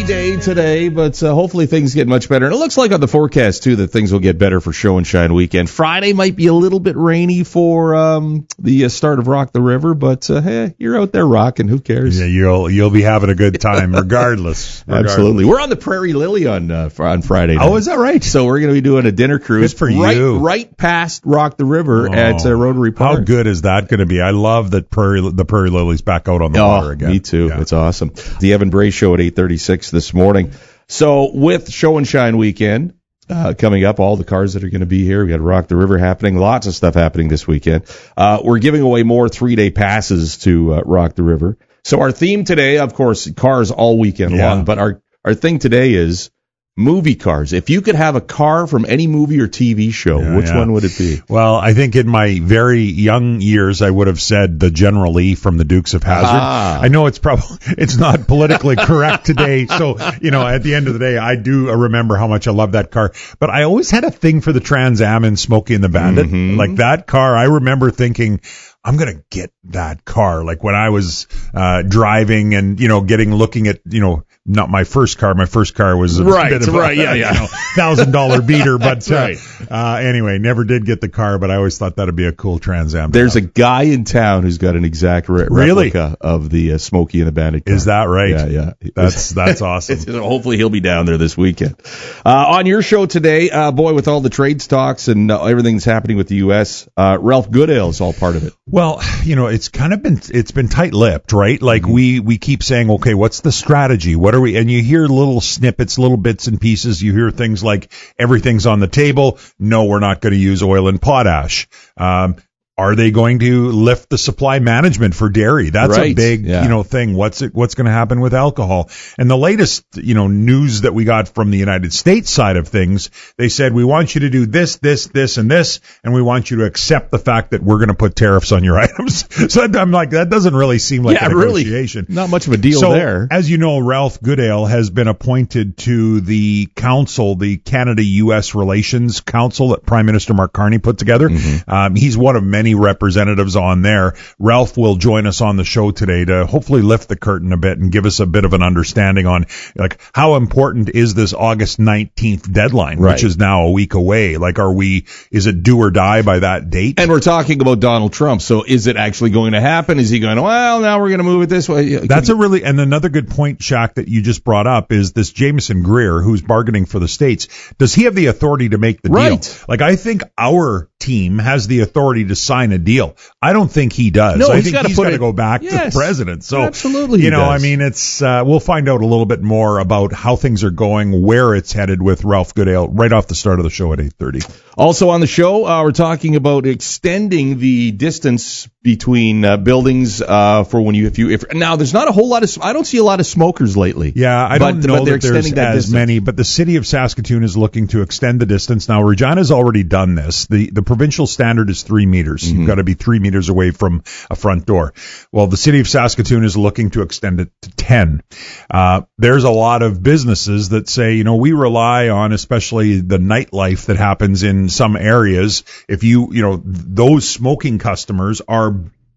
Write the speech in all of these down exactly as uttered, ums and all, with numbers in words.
day today, but uh, hopefully things get much better. And it looks like on the forecast, too, that things will get better for Show and Shine weekend. Friday might be a little bit rainy for um, the uh, start of Rock the River, but uh, hey, you're out there rocking. Who cares? Yeah, you'll you'll be having a good time regardless. regardless. Absolutely. We're on the Prairie Lily on uh, on Friday night. Oh, is that right? So we're going to be doing a dinner cruise Good for right, you. right past Rock the River Oh, at uh, Rotary Park. How good is that going to be? I love that Prairie, the Prairie Lily's back out on the oh, water again. Me too. Yeah. It's awesome. The Evan Bray Show at eight thirty-six this morning. So with Show and Shine weekend uh, coming up, all the cars that are going to be here, we got Rock the River happening, lots of stuff happening this weekend. Uh, we're giving away more three-day passes to uh, Rock the River. So our theme today, of course, cars all weekend Yeah. long, but our, our thing today is movie cars. If you could have a car from any movie or T V show, Yeah, which yeah. one would it be? Well, I think in my very young years, I would have said the General Lee from the Dukes of Hazzard. Ah. I know it's probably it's not politically correct today, so you know, at the end of the day, I do remember how much I love that car. But I always had a thing for the Trans Am and Smokey and the Bandit. Mhm. Like that car, I remember thinking, I'm going to get that car. Like when I was uh driving and, you know, getting, looking at, you know, not my first car. My first car was a Right, bit of right, a, yeah, yeah. you know, thousand dollar beater. But That's right. uh, uh, anyway, never did get the car, but I always thought that'd be a cool Trans Am. There's a guy in town who's got an exact re- Really? replica of the uh, Smokey and the Bandit car. Is that right? Yeah, yeah. That's that's awesome. Hopefully he'll be down there this weekend. Uh, on your show today, uh, boy, with all the trade stocks and uh, everything that's happening with the U S, uh, Ralph Goodale is all part of it. Well, you know, it's kind of been it's been tight-lipped, right? Like Mm-hmm. we we keep saying, okay, what's the strategy? What are we? And you hear little snippets, little bits and pieces. You hear things like everything's on the table. No, we're not going to use oil and potash. Um, Are they going to lift the supply management for dairy? That's Right. a big, Yeah. you know, thing. What's it, what's going to happen with alcohol? And the latest, you know, news that we got from the United States side of things, they said, we want you to do this, this, this, and this, and we want you to accept the fact that we're going to put tariffs on your items. So I'm like, that doesn't really seem like yeah, a really. negotiation. Not much of a deal so, there. as you know, Ralph Goodale has been appointed to the council, the Canada-U S Relations Council that Prime Minister Mark Carney put together. Mm-hmm. Um, he's one of many representatives on there. Ralph will join us on the show today to hopefully lift the curtain a bit and give us a bit of an understanding on like how important is this August nineteenth deadline, Right. which is now a week away. Like, are we, is it do or die by that date? And we're talking about Donald Trump. So is it actually going to happen? Is he going, well, now we're going to move it this way? That's a really, and another good point, Shaq, that you just brought up is this Jameson Greer, who's bargaining for the states. Does he have the authority to make the Right. deal? Like, I think our team has the authority to sign a deal. I don't think he does. No, I he's think gotta he's put got to it- go back Yes, to the president. So, absolutely he you know, does. I mean, it's, uh, we'll find out a little bit more about how things are going, where it's headed with Ralph Goodale right off the start of the show at eight thirty. Also on the show, uh, we're talking about extending the distance between uh, buildings uh, for when you, if you, if now there's not a whole lot of, I don't see a lot of smokers lately. Yeah, I But- don't but know they're that there's extending that as distance. many, but the city of Saskatoon is looking to extend the distance. Now, Regina's already done this. The the provincial standard is three meters. Mm-hmm. You've got to be three meters away from a front door. Well, the city of Saskatoon is looking to extend it to ten. Uh, there's a lot of businesses that say, you know, we rely on especially the nightlife that happens in some areas. If you, you know, those smoking customers are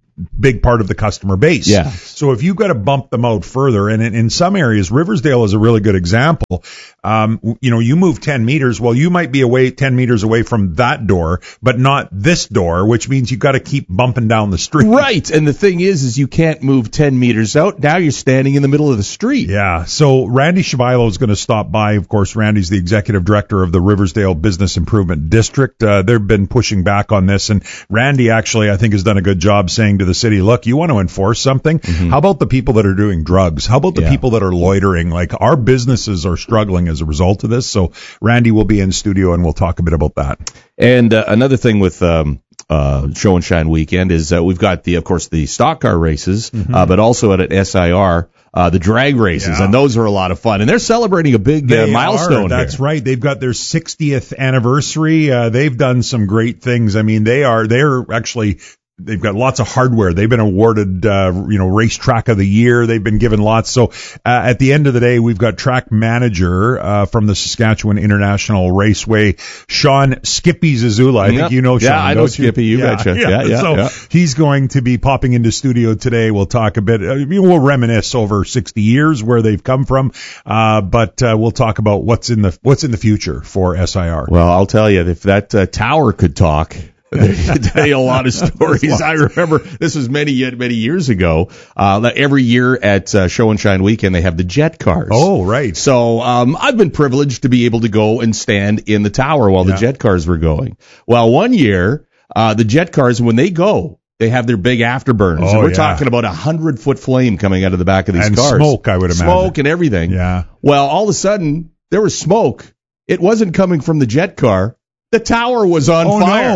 big part of the customer base. Yeah. So if you've got to bump them out further, and in, in some areas, Riversdale is a really good example. Um, you know, you move ten meters. Well, you might be away ten meters away from that door, but not this door, which means you've got to keep bumping down the street. Right. And the thing is, is you can't move ten meters out. Now you're standing in the middle of the street. Yeah. So Randy Shabilo is going to stop by. Of course, Randy's the executive director of the Riversdale Business Improvement District. Uh, they've been pushing back on this, and Randy actually, I think, has done a good job saying to the city, look, you want to enforce something? Mm-hmm. How about the people that are doing drugs? How about the Yeah. people that are loitering? Like, our businesses are struggling as a result of this. So Randy will be in studio, and we'll talk a bit about that. And uh, another thing with um, uh, Show and Shine weekend is uh, we've got the, of course, the stock car races, mm-hmm. uh, but also at an S I R. Uh, the drag races, Yeah. and those are a lot of fun. And they're celebrating a big They uh, milestone are. That's here. right. They've got their sixtieth anniversary. Uh, they've done some great things. I mean, they are, they're actually they've got lots of hardware. They've been awarded, uh, you know, racetrack of the year. They've been given lots. So uh, at the end of the day, we've got track manager uh, from the Saskatchewan International Raceway, Sean Skippy Zazula. I Yep. think you know Sean. Yeah, I know don't you? Skippy. You yeah, betcha. Yeah, Yeah, yeah, So yeah. he's going to be popping into studio today. We'll talk a bit. Uh, we'll reminisce over sixty years where they've come from, uh, but uh, we'll talk about what's in the what's in the future for S I R. Well, I'll tell you, if that uh, tower could talk, they could tell you a lot of stories. I remember this was many, many years ago. Uh, that every year at uh, Show and Shine Weekend, they have the jet cars. Oh, right. So um, I've been privileged to be able to go and stand in the tower while Yeah. the jet cars were going. Well, one year, uh, the jet cars, when they go, they have their big afterburns. Oh, and we're yeah. talking about a hundred foot flame coming out of the back of these And cars. smoke, I would imagine. Smoke and everything. Yeah. Well, all of a sudden, there was smoke. It wasn't coming from the jet car. The tower was on Oh, fire.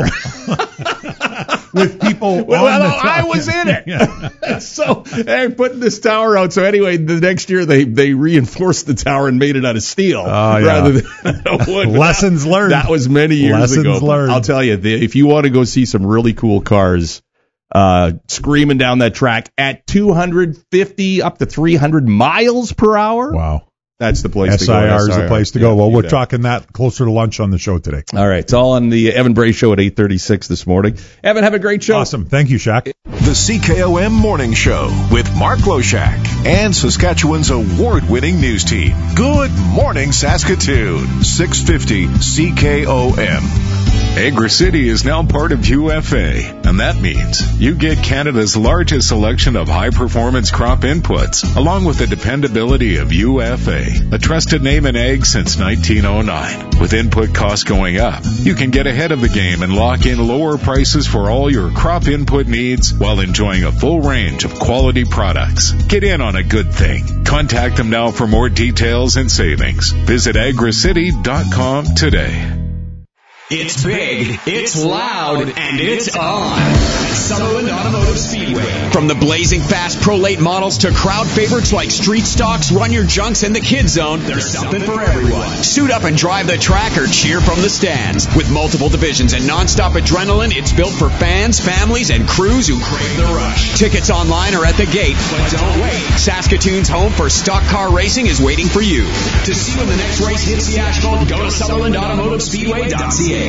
no. With people Well, on the I top. was in it. Yeah. So they're putting this tower out. So anyway, the next year they, they reinforced the tower and made it out of steel Oh, yeah. rather than wood. Lessons learned. That was many years Lessons ago. learned. I'll tell you, the, if you want to go see some really cool cars uh, screaming down that track at two hundred fifty up to three hundred miles per hour, Wow. that's the place to go. S I R is the place to go. Yeah, Well, you we're bet. talking that closer to lunch on the show today. All right, it's all on the Evan Bray Show at eight thirty-six this morning. Evan, have a great show. Awesome. Thank you, Shaq. The C K O M Morning Show with Mark Loshak and Saskatchewan's award-winning news team. Good morning, Saskatoon. six fifty C K O M. Agra City is now part of U F A, and that means you get Canada's largest selection of high-performance crop inputs, along with the dependability of U F A, a trusted name in ag since nineteen oh nine. With input costs going up, you can get ahead of the game and lock in lower prices for all your crop input needs while enjoying a full range of quality products. Get in on a good thing. Contact them now for more details and savings. Visit agri city dot com today. It's big, it's loud, and it's on. Sutherland Automotive Speedway. From the blazing fast Pro Late models to crowd favorites like Street Stocks, Run Your Junks, and the Kid Zone, there's something for everyone. Suit up and drive the track or cheer from the stands. With multiple divisions and nonstop adrenaline, it's built for fans, families, and crews who crave the rush. Tickets online or at the gate, but don't wait. Saskatoon's home for stock car racing is waiting for you. To see when the next race hits the asphalt, go to Sutherland Automotive Speedway dot C A.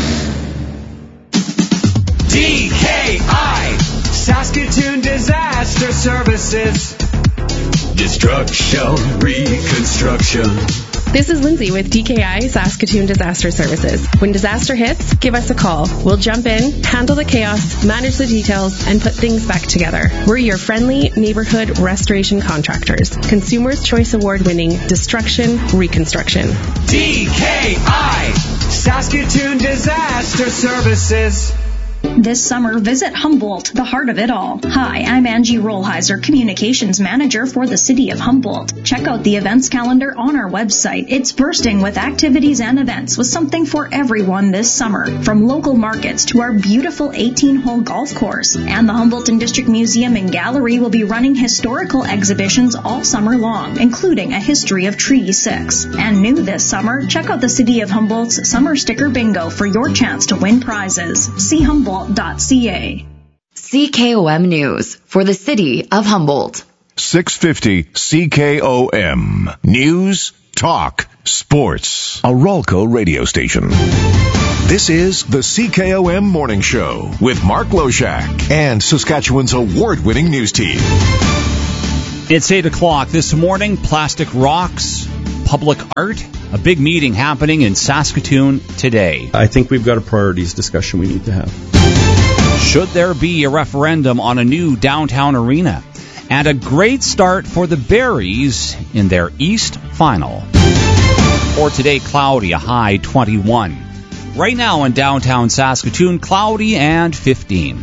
D K I Saskatoon Disaster Services. Destruction, reconstruction. This is Lindsay with D K I Saskatoon Disaster Services. When disaster hits, give us a call. We'll jump in, handle the chaos, manage the details, and put things back together. We're your friendly neighborhood restoration contractors. Consumers Choice Award winning Destruction Reconstruction. D K I Saskatoon Disaster Services. This summer, visit Humboldt, the heart of it all. Hi, I'm Angie Rollheiser, Communications Manager for the City of Humboldt. Check out the events calendar on our website. It's bursting with activities and events with something for everyone this summer. From local markets to our beautiful eighteen-hole golf course. And the Humboldton District Museum and Gallery will be running historical exhibitions all summer long, including a history of Treaty six. And new this summer, check out the City of Humboldt's Summer Sticker Bingo for your chance to win prizes. See Humboldt dot C A. C K O M News for the City of Humboldt. six fifty C K O M. News, talk, sports. A Rolco radio station. This is the C K O M Morning Show with Mark Loshak and Saskatchewan's award-winning news team. It's eight o'clock this morning. Plastic rocks, public art, a big meeting happening in Saskatoon today. I think we've got a priorities discussion we need to have. Should there be a referendum on a new downtown arena? And a great start for the Berries in their East Final. For today, cloudy, a high twenty-one. Right now in downtown Saskatoon, cloudy and fifteen.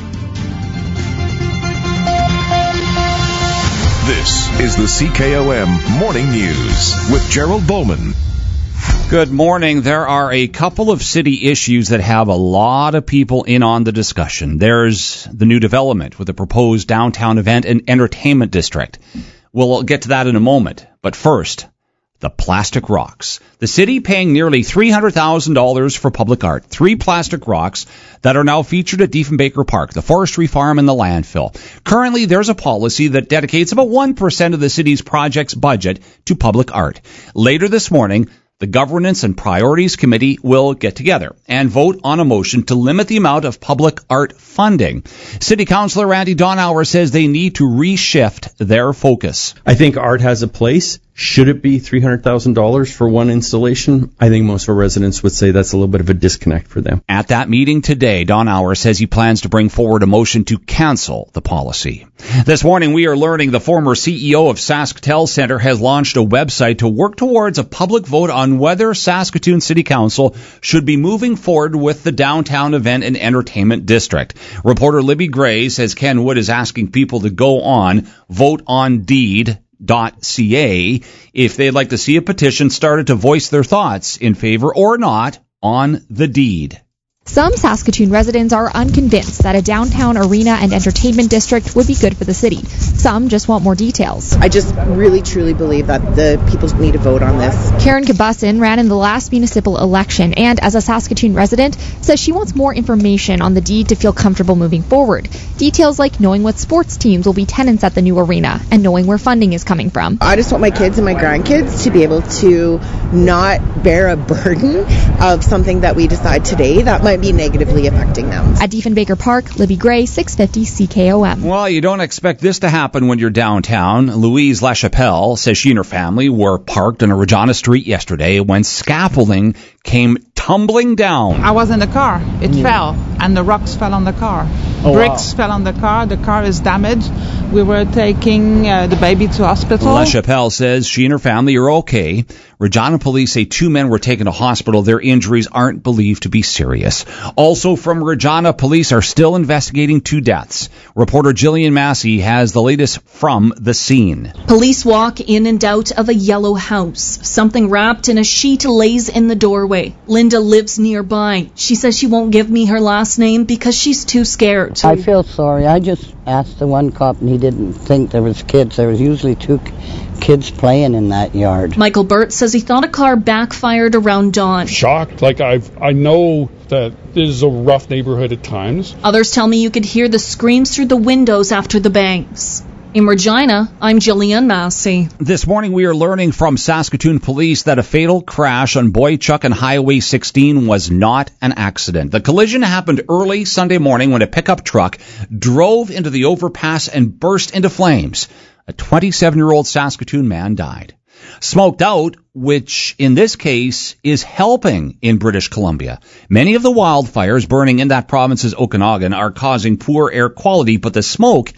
This is the C K O M Morning News with Gerald Bowman. Good morning. There are a couple of city issues that have a lot of people in on the discussion. There's the new development with the proposed downtown event and entertainment district. We'll get to that in a moment. But first, the plastic rocks. The city paying nearly three hundred thousand dollars for public art. Three plastic rocks that are now featured at Diefenbaker Park, the forestry farm, and the landfill. Currently, there's a policy that dedicates about one percent of the city's project's budget to public art. Later this morning, the Governance and Priorities Committee will get together and vote on a motion to limit the amount of public art funding. City Councillor Randy Donauer says they need to reshift their focus. I think art has a place. Should it be three hundred thousand dollars for one installation? I think most of our residents would say that's a little bit of a disconnect for them. At that meeting today, Donauer says he plans to bring forward a motion to cancel the policy. This morning, we are learning the former C E O of SaskTel Centre has launched a website to work towards a public vote on whether Saskatoon City Council should be moving forward with the downtown event and entertainment district. Reporter Libby Gray says Ken Wood is asking people to go on vote on deed dot c a if they'd like to see a petition started to voice their thoughts in favor or not on the deed. Some Saskatoon residents are unconvinced that a downtown arena and entertainment district would be good for the city. Some just want more details. I just really, truly believe that the people need to vote on this. Karen Kabussin ran in the last municipal election and, as a Saskatoon resident, says she wants more information on the deed to feel comfortable moving forward. Details like knowing what sports teams will be tenants at the new arena and knowing where funding is coming from. I just want my kids and my grandkids to be able to not bear a burden of something that we decide today that might be negatively affecting them. At Diefenbaker Park, Libby Gray, six fifty C K O M. Well, you don't expect this to happen when you're downtown. Louise LaChapelle says she and her family were parked on a Regina Street yesterday when scaffolding came tumbling down. I was in the car. It mm. fell, and the rocks fell on the car. Oh, Bricks wow. fell on the car. The car is damaged. We were taking uh, the baby to hospital. LaChapelle says she and her family are okay. Regina police say two men were taken to hospital. Their injuries aren't believed to be serious. Also from Regina, police are still investigating two deaths. Reporter Jillian Massey has the latest from the scene. Police walk in and out of a yellow house. Something wrapped in a sheet lays in the doorway. Linda lives nearby. She says she won't give me her last name because she's too scared. I feel sorry. I just asked the one cop and he didn't think there was kids. There was usually two kids playing in that yard. Michael Burt says he thought a car backfired around dawn. Shocked. Like, I've, I know that this is a rough neighborhood at times. Others tell me you could hear the screams through the windows after the bangs. In Regina, I'm Jillian Massey. This morning we are learning from Saskatoon police that a fatal crash on Boychuk and Highway sixteen was not an accident. The collision happened early Sunday morning when a pickup truck drove into the overpass and burst into flames. A twenty-seven-year-old Saskatoon man died. Smoked out, which in this case is helping in British Columbia. Many of the wildfires burning in that province's Okanagan are causing poor air quality, but the smoke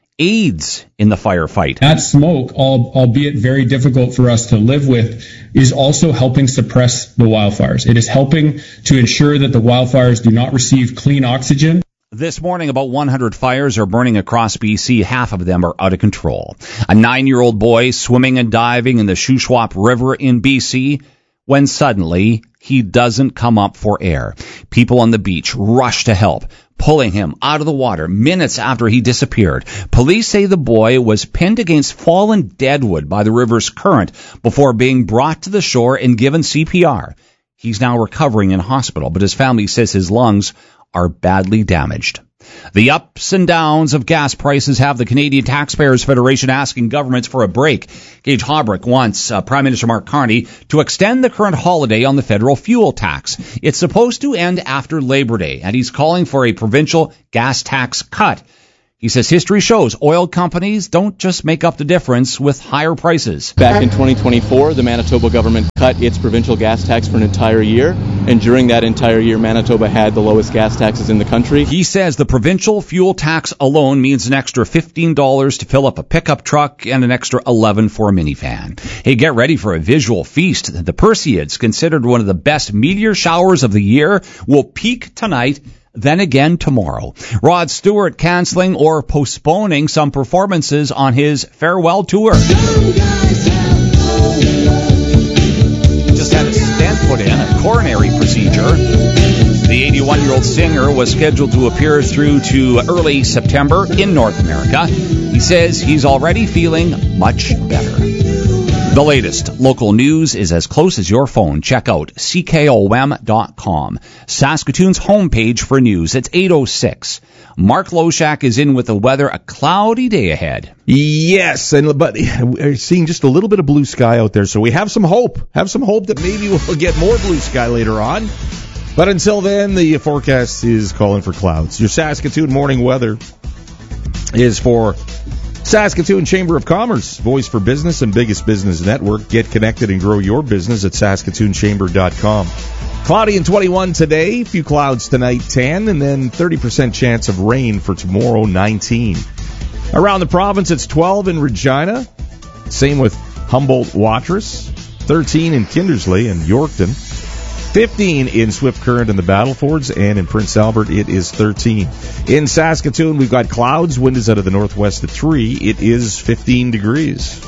aids in the firefight. That smoke, albeit very difficult for us to live with, is also helping suppress the wildfires. It is helping to ensure that the wildfires do not receive clean oxygen. This morning, about one hundred fires are burning across B C. Half of them are out of control. A nine-year-old boy swimming and diving in the Shuswap River in B C when suddenly he doesn't come up for air. People on the beach rush to help, pulling him out of the water minutes after he disappeared. Police say the boy was pinned against fallen deadwood by the river's current before being brought to the shore and given C P R. He's now recovering in hospital, but his family says his lungs are badly damaged. The ups and downs of gas prices have the Canadian Taxpayers Federation asking governments for a break. Gage Hobbrick wants uh, Prime Minister Mark Carney to extend the current holiday on the federal fuel tax. It's supposed to end after Labor Day, and he's calling for a provincial gas tax cut. He says history shows oil companies don't just make up the difference with higher prices. Back in twenty twenty-four, the Manitoba government cut its provincial gas tax for an entire year, and during that entire year, Manitoba had the lowest gas taxes in the country. He says the provincial fuel tax alone means an extra fifteen dollars to fill up a pickup truck and an extra eleven dollars for a minivan. Hey, get ready for a visual feast. The Perseids, considered one of the best meteor showers of the year, will peak tonight, then again tomorrow. Rod Stewart canceling or postponing some performances on his farewell tour. Just had a stent put in, a coronary procedure. The eighty-one-year-old singer was scheduled to appear through to early September in North America. He says he's already feeling much better. The latest local news is as close as your phone. Check out C K O M dot com, Saskatoon's homepage for news. It's eight oh six. Mark Loshak is in with the weather. A cloudy day ahead. Yes, and but we're seeing just a little bit of blue sky out there, so we have some hope. Have some hope that maybe we'll get more blue sky later on. But until then, the forecast is calling for clouds. Your Saskatoon morning weather is for Saskatoon Chamber of Commerce, voice for business and biggest business network. Get connected and grow your business at Saskatoon Chamber dot com. Cloudy and twenty-one today, few clouds tonight, ten, and then thirty percent chance of rain for tomorrow, nineteen. Around the province, it's twelve in Regina, same with Humboldt-Watrous, thirteen in Kindersley and Yorkton, fifteen in Swift Current and the Battlefords, and in Prince Albert it is thirteen. In Saskatoon, we've got clouds, wind is out of the northwest at three, it is fifteen degrees.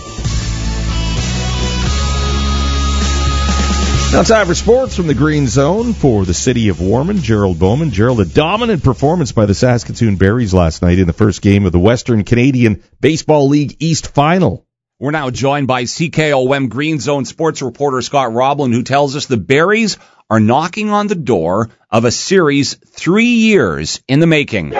Now time for sports from the Green Zone for the city of Warman, Gerald Bowman. Gerald, a dominant performance by the Saskatoon Berries last night in the first game of the Western Canadian Baseball League East Final. We're now joined by C K O M Green Zone sports reporter Scott Roblin, who tells us the Berries are knocking on the door of a series three years in the making.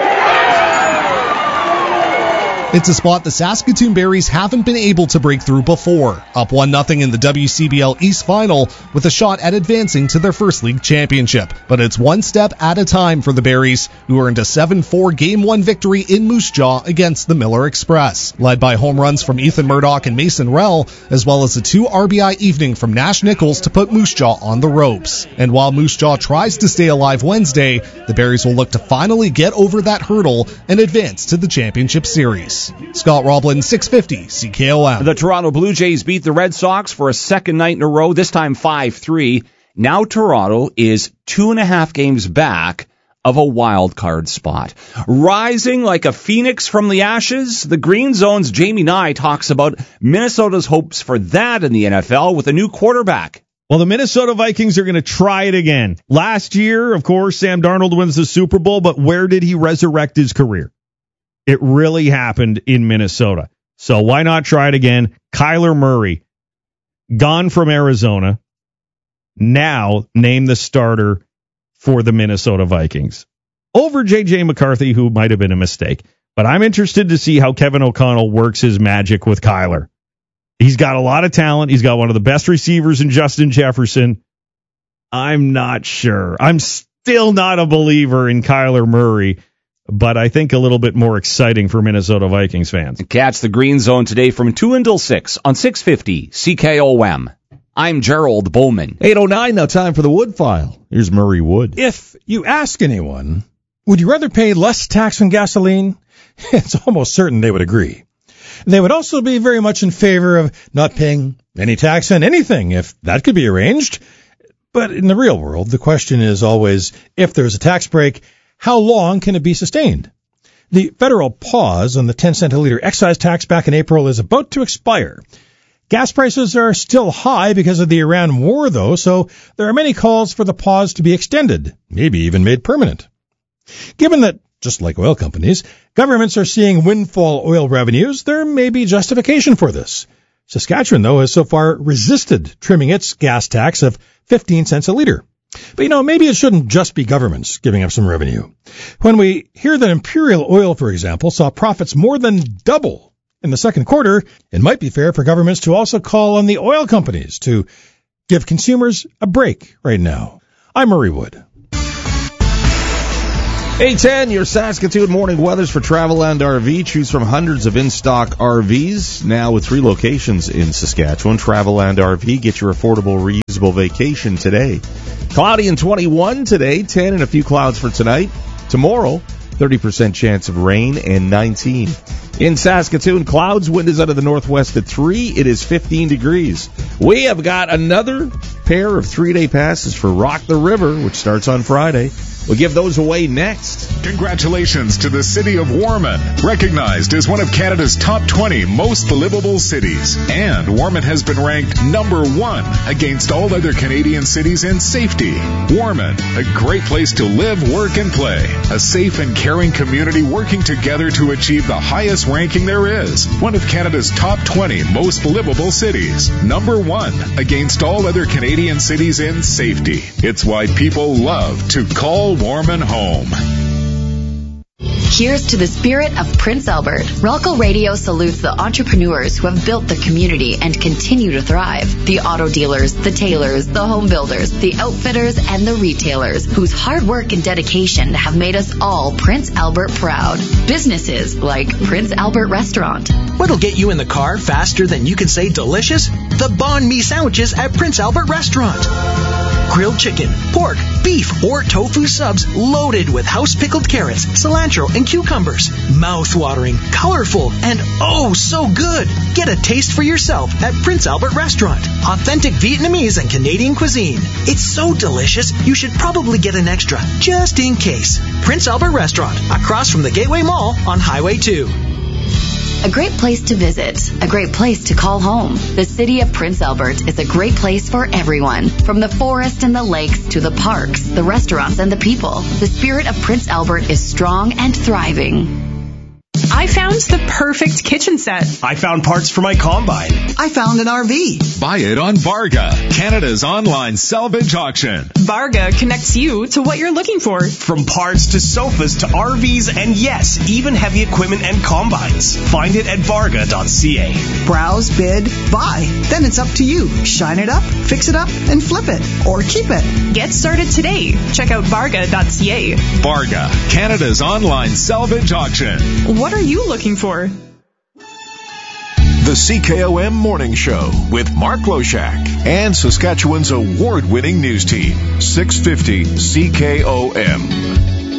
It's a spot the Saskatoon Berries haven't been able to break through before. Up one nothing in the W C B L East Final with a shot at advancing to their first league championship. But it's one step at a time for the Berries, who earned a seven four Game one victory in Moose Jaw against the Miller Express. Led by home runs from Ethan Murdoch and Mason Rell, as well as a two R B I evening from Nash Nichols to put Moose Jaw on the ropes. And while Moose Jaw tries to stay alive Wednesday, the Berries will look to finally get over that hurdle and advance to the championship series. Scott Roblin, six fifty C K O M. The Toronto Blue Jays beat the Red Sox for a second night in a row, this time five three. Now Toronto is two and a half games back of a wild card spot. Rising like a phoenix from the ashes, the Green Zone's Jamie Nye talks about Minnesota's hopes for that in the N F L with a new quarterback. Well, the Minnesota Vikings are going to try it again. Last year, of course, Sam Darnold wins the Super Bowl, but where did he resurrect his career? It really happened in Minnesota. So why not try it again? Kyler Murray, gone from Arizona, now named the starter for the Minnesota Vikings. Over J J McCarthy, who might have been a mistake. But I'm interested to see how Kevin O'Connell works his magic with Kyler. He's got a lot of talent. He's got one of the best receivers in Justin Jefferson. I'm not sure. I'm still not a believer in Kyler Murray, but I think a little bit more exciting for Minnesota Vikings fans. Catch the Green Zone today from two until six on six fifty C K O M. I'm Gerald Bowman. eight oh nine, now time for the Wood File. Here's Murray Wood. If you ask anyone, would you rather pay less tax on gasoline? It's almost certain they would agree. They would also be very much in favor of not paying any tax on anything, if that could be arranged. But in the real world, the question is always, if there's a tax break, how long can it be sustained? The federal pause on the ten cent a liter excise tax back in April is about to expire. Gas prices are still high because of the Iran war, though, so there are many calls for the pause to be extended, maybe even made permanent. Given that, just like oil companies, governments are seeing windfall oil revenues, there may be justification for this. Saskatchewan, though, has so far resisted trimming its gas tax of fifteen cents a liter. But, you know, maybe it shouldn't just be governments giving up some revenue. When we hear that Imperial Oil, for example, saw profits more than double in the second quarter, it might be fair for governments to also call on the oil companies to give consumers a break right now. I'm Murray Wood. eight ten, your Saskatoon morning weathers for Travelland R V. Choose from hundreds of in-stock R Vs, now with three locations in Saskatchewan. Travelland R V, get your affordable, reusable vacation today. Cloudy and twenty-one today, ten and a few clouds for tonight. Tomorrow, thirty percent chance of rain and nineteen. In Saskatoon, clouds, wind is out of the northwest at three. It is fifteen degrees. We have got another pair of three-day passes for Rock the River, which starts on Friday. We'll give those away next. Congratulations to the city of Warman, recognized as one of Canada's top twenty most livable cities. And Warman has been ranked number one against all other Canadian cities in safety. Warman, a great place to live, work, and play. A safe and caring community working together to achieve the highest ranking there is. One of Canada's top twenty most livable cities. Number one against all other Canadian cities in safety. It's why people love to call Warman home. Here's to the spirit of Prince Albert. Rolco Radio salutes the entrepreneurs who have built the community and continue to thrive. The auto dealers, the tailors, the home builders, the outfitters, and the retailers whose hard work and dedication have made us all Prince Albert proud. Businesses like Prince Albert Restaurant. What'll get you in the car faster than you can say delicious? The banh mi sandwiches at Prince Albert Restaurant. Grilled chicken, pork, beef, or tofu subs loaded with house-pickled carrots, cilantro, and cucumbers. Mouth-watering, colorful, and oh so good. Get a taste for yourself at Prince Albert Restaurant. Authentic Vietnamese and Canadian cuisine. It's so delicious, you should probably get an extra, just in case. Prince Albert Restaurant, across from the Gateway Mall on Highway two. A great place to visit, a great place to call home. The city of Prince Albert is a great place for everyone. From the forest and the lakes to the parks, the restaurants, and the people. The spirit of Prince Albert is strong and thriving. I found the perfect kitchen set. I found parts for my combine. I found an R V. Buy it on Varga, Canada's online salvage auction. Varga connects you to what you're looking for. From parts to sofas to R Vs and yes, even heavy equipment and combines. Find it at varga dot c a. Browse, bid, buy. Then it's up to you. Shine it up, fix it up, and flip it. Or keep it. Get started today. Check out varga dot c a. Varga, Canada's online salvage auction. What are you looking for? The C K O M Morning Show with Mark Loshak and Saskatchewan's award-winning news team, six fifty C K O M.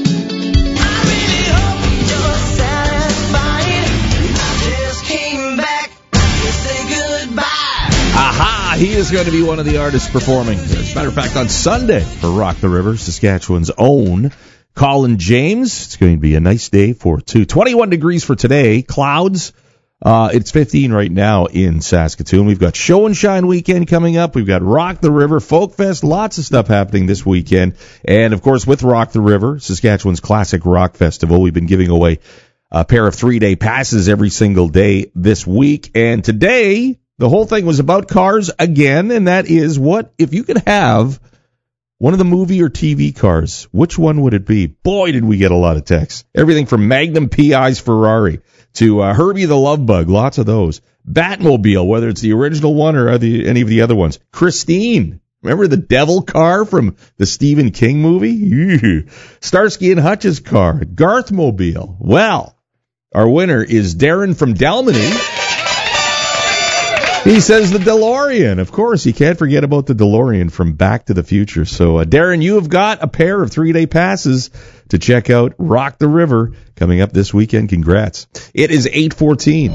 Aha! He is going to be one of the artists performing. As a matter of fact, on Sunday for Rock the River, Saskatchewan's own Colin James. It's going to be a nice day for two. twenty-one degrees for today. Clouds. Uh, it's fifteen right now in Saskatoon. We've got Show and Shine weekend coming up. We've got Rock the River, Folk Fest, lots of stuff happening this weekend. And, of course, with Rock the River, Saskatchewan's Classic Rock Festival, we've been giving away a pair of three-day passes every single day this week. And today, the whole thing was about cars again, and that is what, if you could have one of the movie or T V cars, which one would it be? Boy, did we get a lot of texts. Everything from Magnum P I's Ferrari to uh, Herbie the Love Bug, lots of those. Batmobile, whether it's the original one or the, any of the other ones. Christine, remember the devil car from the Stephen King movie? Ew. Starsky and Hutch's car, Garthmobile. Well, our winner is Darren from Dalmany. He says the DeLorean. Of course, you can't forget about the DeLorean from Back to the Future. So, uh, Darren, you have got a pair of three-day passes to check out Rock the River coming up this weekend. Congrats. It is eight fourteen.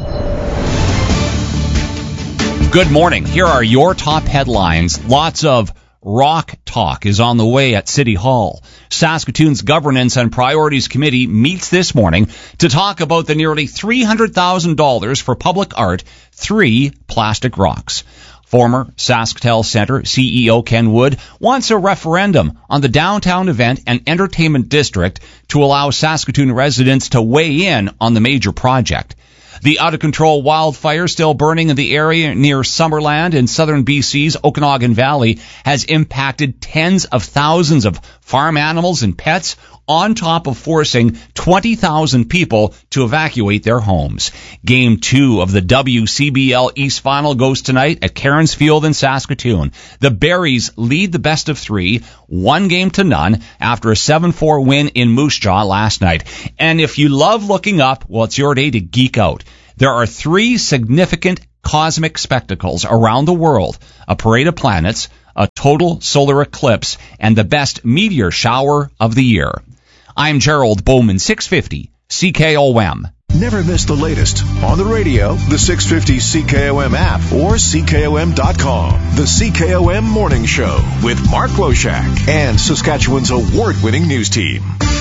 Good morning. Here are your top headlines. Lots of rock talk is on the way at City Hall. Saskatoon's Governance and Priorities Committee meets this morning to talk about the nearly three hundred thousand dollars for public art, three plastic rocks. Former SaskTel Centre C E O Ken Wood wants a referendum on the downtown event and entertainment district to allow Saskatoon residents to weigh in on the major project. The out-of-control wildfire still burning in the area near Summerland in southern B C's Okanagan Valley has impacted tens of thousands of farm animals and pets, on top of forcing twenty thousand people to evacuate their homes. Game two of the W C B L East Final goes tonight at Cairns Field in Saskatoon. The Berries lead the best of three, one game to none, after a seven four win in Moose Jaw last night. And if you love looking up, well, it's your day to geek out. There are three significant cosmic spectacles around the world: a parade of planets, a total solar eclipse, and the best meteor shower of the year. I'm Gerald Bowman, six fifty C K O M. Never miss the latest on the radio, the six fifty C K O M app, or C K O M dot com. The C K O M Morning Show with Mark Loshak and Saskatchewan's award-winning news team.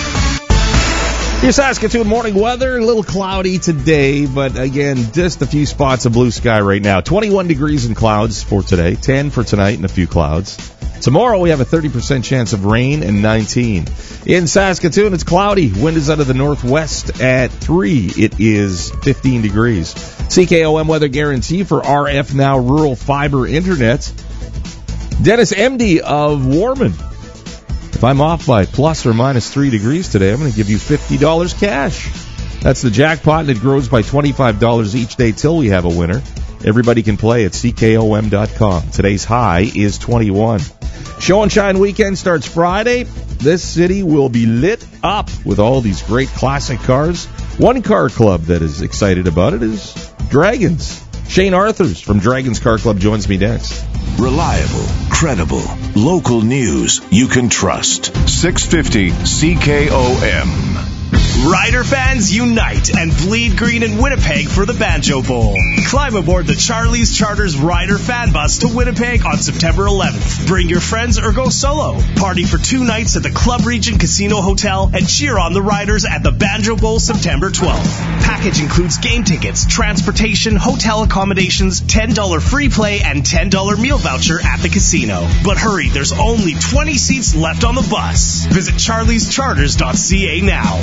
Your Saskatoon morning weather, a little cloudy today, but again, just a few spots of blue sky right now. twenty-one degrees and clouds for today, ten for tonight and a few clouds. Tomorrow we have a thirty percent chance of rain and nineteen. In Saskatoon, it's cloudy. Wind is out of the northwest at three. It is fifteen degrees. C K O M weather guarantee for R F Now Rural Fiber Internet. Dennis M D of Warman. If I'm off by plus or minus three degrees today, I'm going to give you fifty dollars cash. That's the jackpot, and it grows by twenty-five dollars each day till we have a winner. Everybody can play at C K O M dot com. Today's high is twenty-one. Show and Shine weekend starts Friday. This city will be lit up with all these great classic cars. One car club that is excited about it is Dragons. Shane Arthurs from Dragons Car Club joins me next. Reliable, credible, local news you can trust. six fifty C K O M. Rider fans unite and bleed green in Winnipeg for the Banjo Bowl. Climb aboard the Charlie's Charters Rider Fan Bus to Winnipeg on September eleventh. Bring your friends or go solo. Party for two nights at the Club Region Casino Hotel and cheer on the Riders at the Banjo Bowl September twelfth. Package includes game tickets, transportation, hotel accommodations, ten dollars free play, and ten dollars meal voucher at the casino. But hurry, there's only twenty seats left on the bus. Visit charlies charters dot c a now.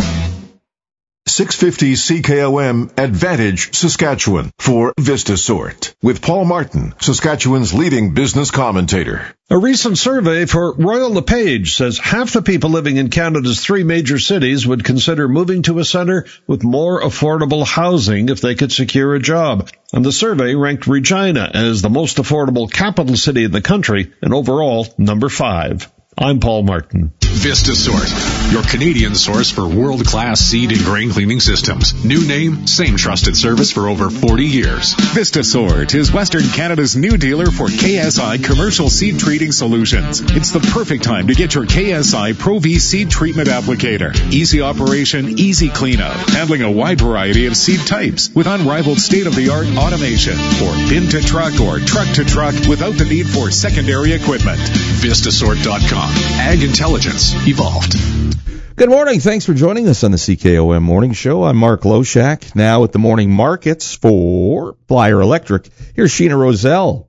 six fifty C K O M Advantage Saskatchewan for Vista Sort with Paul Martin, Saskatchewan's leading business commentator. A recent survey for Royal LePage says half the people living in Canada's three major cities would consider moving to a centre with more affordable housing if they could secure a job. And the survey ranked Regina as the most affordable capital city in the country and overall number five. I'm Paul Martin. Vista Sort, your Canadian source for world-class seed and grain cleaning systems. New name, same trusted service for over forty years. Vista Sort is Western Canada's new dealer for K S I commercial seed treating solutions. It's the perfect time to get your K S I Pro V seed treatment applicator. Easy operation, easy cleanup, handling a wide variety of seed types with unrivaled state-of-the-art automation. Or bin to truck or truck to truck without the need for secondary equipment. Vista Sort dot com. Ag intelligence evolved. Good morning. Thanks for joining us on the C K O M Morning Show. I'm Mark Loshak. Now with the morning markets for Flyer Electric, here's Sheena Roselle.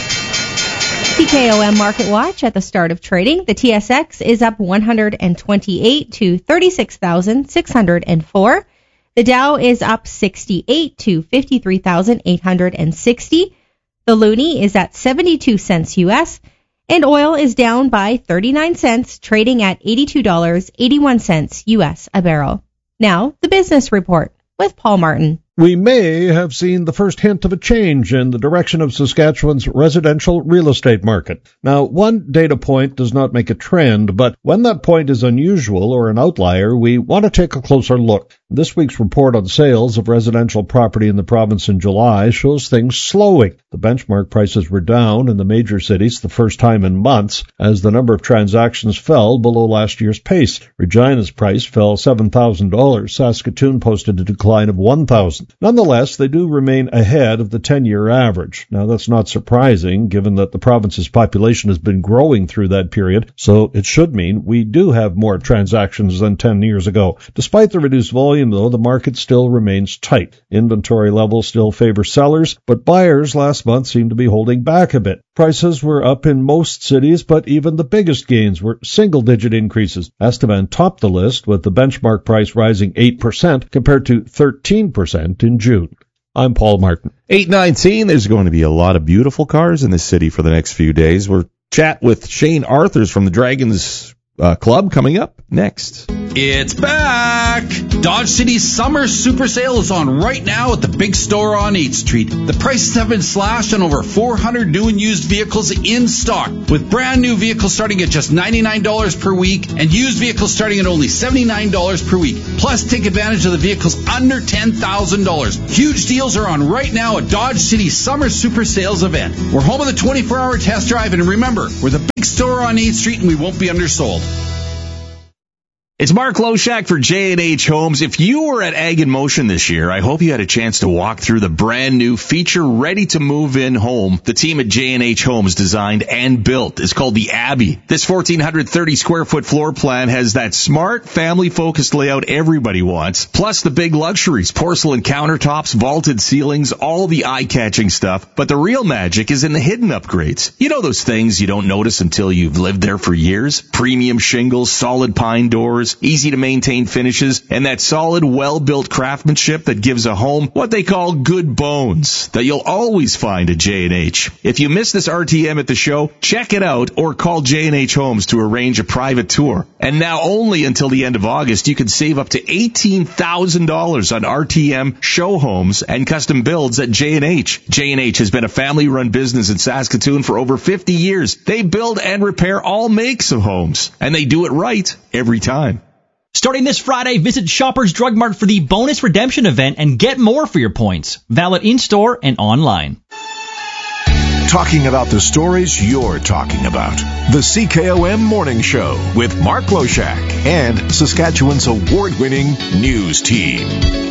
C K O M Market Watch at the start of trading. The T S X is up one hundred twenty-eight to thirty-six thousand six hundred four. The Dow is up sixty-eight to fifty-three thousand eight hundred sixty. The loonie is at seventy-two cents U S. And oil is down by thirty-nine cents, trading at eighty-two dollars and eighty-one cents U S a barrel. Now, the business report with Paul Martin. We may have seen the first hint of a change in the direction of Saskatchewan's residential real estate market. Now, one data point does not make a trend, but when that point is unusual or an outlier, we want to take a closer look. This week's report on sales of residential property in the province in July shows things slowing. The benchmark prices were down in the major cities the first time in months as the number of transactions fell below last year's pace. Regina's price fell seven thousand dollars. Saskatoon posted a decline of one thousand dollars. Nonetheless, they do remain ahead of the ten-year average. Now, that's not surprising, given that the province's population has been growing through that period, so it should mean we do have more transactions than ten years ago. Despite the reduced volume, though, the market still remains tight. Inventory levels still favor sellers, but buyers last month seem to be holding back a bit. Prices were up in most cities, but even the biggest gains were single-digit increases. Estevan topped the list, with the benchmark price rising eight percent compared to thirteen percent in June. I'm Paul Martin. eight nineteen, there's going to be a lot of beautiful cars in this city for the next few days. We're chat with Shane Arthurs from the Dragons uh, Club coming up next. It's back! Dodge City's summer super sale is on right now at the big store on eighth Street. The prices have been slashed on over four hundred new and used vehicles in stock, with brand new vehicles starting at just ninety-nine dollars per week and used vehicles starting at only seventy-nine dollars per week. Plus, take advantage of the vehicles under ten thousand dollars. Huge deals are on right now at Dodge City's summer super sales event. We're home of the twenty-four hour test drive, and remember, we're the big store on eighth Street and we won't be undersold. It's Mark Loshak for J and H Homes. If you were at Ag in Motion this year, I hope you had a chance to walk through the brand new feature ready to move in home the team at J and H Homes designed and built. It's called the Abbey. This one thousand four hundred thirty square foot floor plan has that smart, family focused layout everybody wants, plus the big luxuries, porcelain countertops, vaulted ceilings, all the eye-catching stuff. But the real magic is in the hidden upgrades. You know those things you don't notice until you've lived there for years? Premium shingles, solid pine doors, easy to maintain finishes, and that solid, well-built craftsmanship that gives a home what they call good bones that you'll always find at J and H. If you missed this R T M at the show, check it out or call J and H Homes to arrange a private tour. And now only until the end of August, you can save up to eighteen thousand dollars on R T M show homes and custom builds at J and H. J and H has been a family-run business in Saskatoon for over fifty years. They build and repair all makes of homes, and they do it right every time. Starting this Friday, visit Shoppers Drug Mart for the bonus redemption event and get more for your points. Valid in-store and online. Talking about the stories you're talking about. The C K O M Morning Show with Mark Loshak and Saskatchewan's award-winning news team.